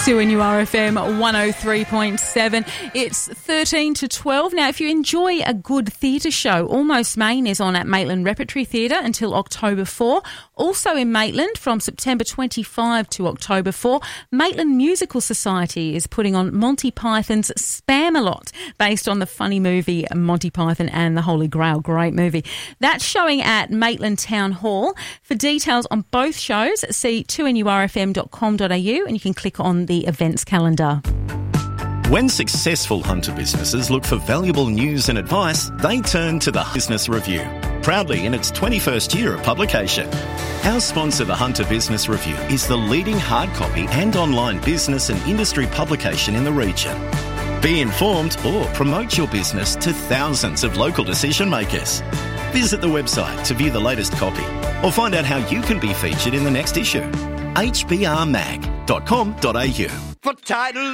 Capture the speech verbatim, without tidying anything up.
two N U R F M one oh three point seven. It's thirteen to twelve. Now, if you enjoy a good theatre show, Almost Maine is on at Maitland Repertory Theatre until October fourth. Also in Maitland from September twenty-fifth to October fourth, Maitland Musical Society is putting on Monty Python's Spam-A-Lot, based on the funny movie Monty Python and the Holy Grail. Great movie. That's showing at Maitland Town Hall. For details on both shows, see two N U R F M dot com dot a u and you can click on the events calendar. When successful hunter businesses look for valuable news and advice, they turn to the Business Review, proudly in its twenty-first year of publication. Our sponsor, the Hunter Business Review, is the leading hard copy and online business and industry publication in the region. Be informed or promote your business to thousands of local decision makers. Visit the website to view the latest copy or find out how you can be featured in the next issue. h b r mag dot com dot a u. For title